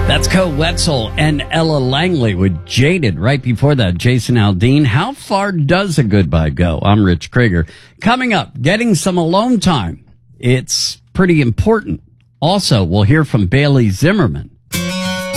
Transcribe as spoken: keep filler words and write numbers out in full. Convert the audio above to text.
That's Co Wetzel and Ella Langley with Jaded. Right before that, Jason Aldean. How far does a goodbye go? I'm Rich Krieger. Coming up, getting some alone time. It's pretty important. Also, we'll hear from Bailey Zimmerman.